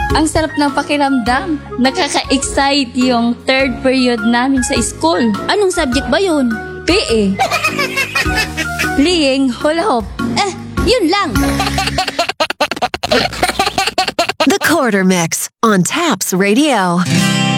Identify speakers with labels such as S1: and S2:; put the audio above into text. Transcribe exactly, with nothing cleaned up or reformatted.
S1: Ang sarap ng pakiramdam. Nakaka-excite yung third period namin sa school.
S2: Anong subject ba yun?
S1: P E. Playing hula hoop.
S2: Eh, yun lang.
S3: The Quarter Mix on Taps Radio.